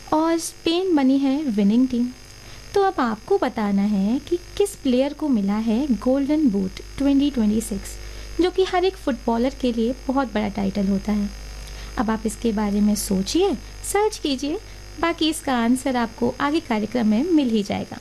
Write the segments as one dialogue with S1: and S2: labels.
S1: और स्पेन बनी है विनिंग टीम। तो अब आपको बताना है कि किस प्लेयर को मिला है गोल्डन बूट 2026, जो कि हर एक फुटबॉलर के लिए बहुत बड़ा टाइटल होता है। अब आप इसके बारे में सोचिए, सर्च कीजिए, बाकी इसका आंसर आपको आगे कार्यक्रम में मिल ही जाएगा।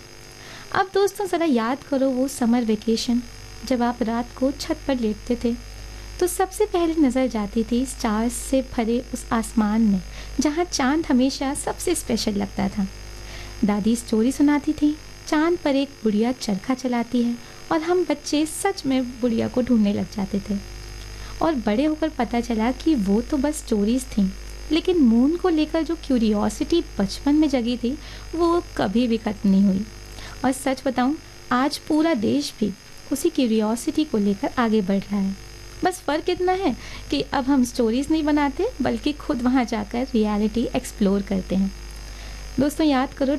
S1: अब दोस्तों ज़रा याद करो वो समर वेकेशन, जब आप रात को छत पर लेटते थे तो सबसे पहले नज़र जाती थी स्टार्स से भरे उस आसमान में, जहाँ चांद हमेशा सबसे स्पेशल लगता था। दादी स्टोरी सुनाती थी, चांद पर एक बुढ़िया चरखा चलाती है, और हम बच्चे सच में बुढ़िया को ढूंढने लग जाते थे। और बड़े होकर पता चला कि वो तो बस स्टोरीज थीं, लेकिन मून को लेकर जो क्यूरियोसिटी बचपन में जगी थी वो कभी भी खत्म नहीं हुई। और सच बताऊं, आज पूरा देश भी उसी क्यूरियोसिटी को लेकर आगे बढ़ रहा है। बस फ़र्क इतना है कि अब हम स्टोरीज़ नहीं बनाते, बल्कि खुद वहाँ जाकर रियलिटी एक्सप्लोर करते हैं। दोस्तों याद करो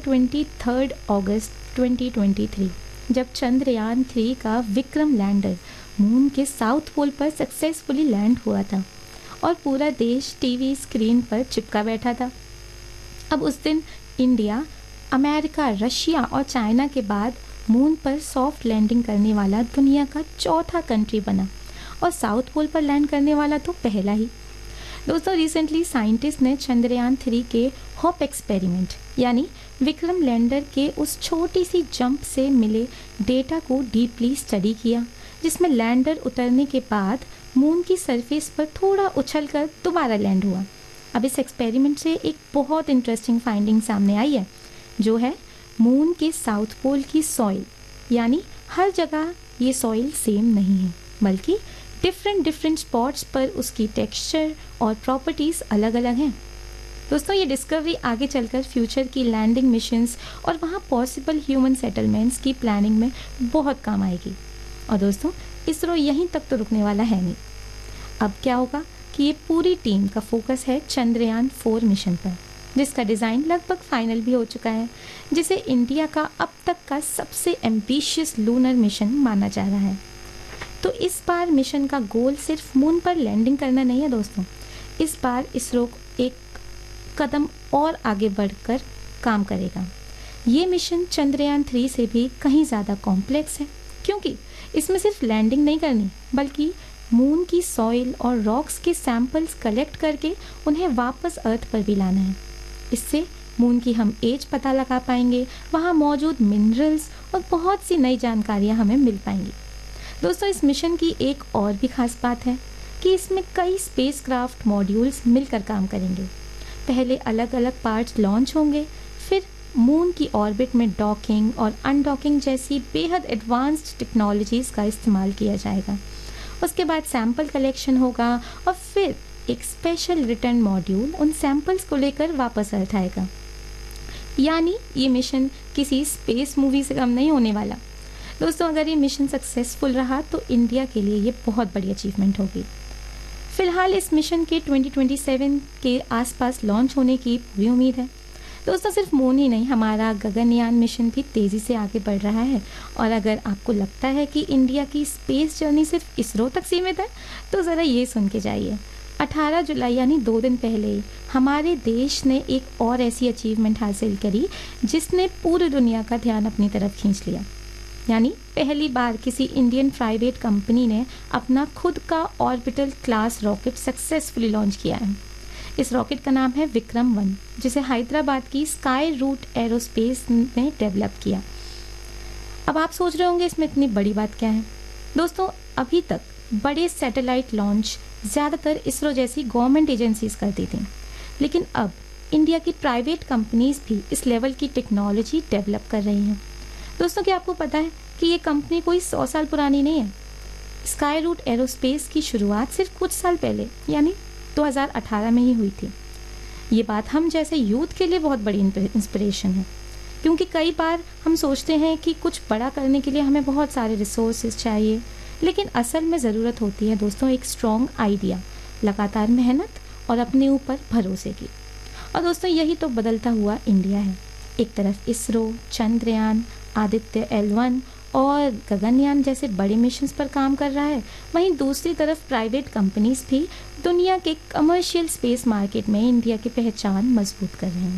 S1: 23 अगस्त 2023, जब चंद्रयान 3 का विक्रम लैंडर मून के साउथ पोल पर सक्सेसफुली लैंड हुआ था और पूरा देश टीवी स्क्रीन पर चिपका बैठा था। अब उस दिन इंडिया, अमेरिका, रशिया और चाइना के बाद मून पर सॉफ्ट लैंडिंग करने वाला दुनिया का चौथा कंट्री बना, और साउथ पोल पर लैंड करने वाला तो पहला ही। दोस्तों रिसेंटली साइंटिस्ट ने चंद्रयान 3 के होप एक्सपेरिमेंट यानी विक्रम लैंडर के उस छोटी सी जंप से मिले डेटा को डीपली स्टडी किया, जिसमें लैंडर उतरने के बाद मून की सरफेस पर थोड़ा उछलकर दोबारा लैंड हुआ। अब इस एक्सपेरिमेंट से एक बहुत इंटरेस्टिंग फाइंडिंग सामने आई है, जो है मून के साउथ पोल की सॉइल, यानी हर जगह ये सॉइल सेम नहीं है, बल्कि डिफरेंट स्पॉट्स पर उसकी टेक्सचर और प्रॉपर्टीज़ अलग अलग हैं। दोस्तों ये डिस्कवरी आगे चलकर फ्यूचर की लैंडिंग मिशंस और वहाँ पॉसिबल ह्यूमन सेटलमेंट्स की प्लानिंग में बहुत काम आएगी। और दोस्तों इसरो यहीं तक तो रुकने वाला है नहीं। अब क्या होगा कि ये पूरी टीम का फोकस है चंद्रयान 4 मिशन पर, जिसका डिज़ाइन लगभग फाइनल भी हो चुका है, जिसे इंडिया का अब तक का सबसे एम्बिशियस लूनर मिशन माना जा रहा है। तो इस बार मिशन का गोल सिर्फ मून पर लैंडिंग करना नहीं है दोस्तों, इस बार इसरो एक कदम और आगे बढ़कर काम करेगा। ये मिशन चंद्रयान 3 से भी कहीं ज़्यादा कॉम्प्लेक्स है, क्योंकि इसमें सिर्फ लैंडिंग नहीं करनी, बल्कि मून की सॉइल और रॉक्स के सैंपल्स कलेक्ट करके उन्हें वापस अर्थ पर भी लाना है। इससे मून की हम एज पता लगा पाएंगे, वहाँ मौजूद मिनरल्स और बहुत सी नई जानकारियाँ हमें मिल पाएंगी। दोस्तों इस मिशन की एक और भी खास बात है कि इसमें कई स्पेसक्राफ्ट मॉड्यूल्स मिलकर काम करेंगे। पहले अलग अलग पार्ट्स लॉन्च होंगे, फिर मून की ऑर्बिट में डॉकिंग और अनडॉकिंग जैसी बेहद एडवांस्ड टेक्नोलॉजीज़ का इस्तेमाल किया जाएगा। उसके बाद सैंपल कलेक्शन होगा और फिर एक स्पेशल रिटर्न मॉड्यूल उन सैंपल्स को लेकर वापस अर्थ आएगा। यानी ये मिशन किसी स्पेस मूवी से कम नहीं होने वाला। दोस्तों अगर ये मिशन सक्सेसफुल रहा तो इंडिया के लिए ये बहुत बड़ी अचीवमेंट होगी। फिलहाल इस मिशन के 2027 के आसपास लॉन्च होने की पूरी उम्मीद है। दोस्तों सिर्फ मून ही नहीं, हमारा गगनयान मिशन भी तेज़ी से आगे बढ़ रहा है। और अगर आपको लगता है कि इंडिया की स्पेस जर्नी सिर्फ इसरो तक सीमित है, तो ज़रा ये सुन के जाइए। 18 जुलाई यानी 2 दिन पहले हमारे देश ने एक और ऐसी अचीवमेंट हासिल करी जिसने पूरी दुनिया का ध्यान अपनी तरफ खींच लिया। यानी पहली बार किसी इंडियन प्राइवेट कंपनी ने अपना खुद का orbital class rocket successfully launch किया है। इस रॉकेट का नाम है विक्रम 1, जिसे हैदराबाद की स्काई रूट एरोस्पेस ने डेवलप किया। अब आप सोच रहे होंगे इसमें इतनी बड़ी बात क्या है। दोस्तों अभी तक बड़े सैटेलाइट लॉन्च ज़्यादातर इसरो जैसी गवर्नमेंट एजेंसीज करती थी, लेकिन अब इंडिया की प्राइवेट कंपनीज भी इस लेवल की टेक्नोलॉजी डेवलप कर रही हैं। दोस्तों क्या आपको पता है कि ये कंपनी कोई 100 साल पुरानी नहीं है। स्काई रूट एरोस्पेस की शुरुआत सिर्फ कुछ साल पहले यानी 2018 में ही हुई थी। ये बात हम जैसे यूथ के लिए बहुत बड़ी इंस्पिरेशन है, क्योंकि कई बार हम सोचते हैं कि कुछ बड़ा करने के लिए हमें बहुत सारे रिसोर्सेज चाहिए, लेकिन असल में ज़रूरत होती है दोस्तों एक स्ट्रॉन्ग आइडिया, लगातार मेहनत और अपने ऊपर भरोसे की। और दोस्तों यही तो बदलता हुआ इंडिया है। एक तरफ इसरो, चंद्रयान, आदित्य L1 और गगनयान जैसे बड़े मिशंस पर काम कर रहा है, वहीं दूसरी तरफ प्राइवेट कंपनीज भी दुनिया के कमर्शियल स्पेस मार्केट में इंडिया की पहचान मजबूत कर रहे हैं।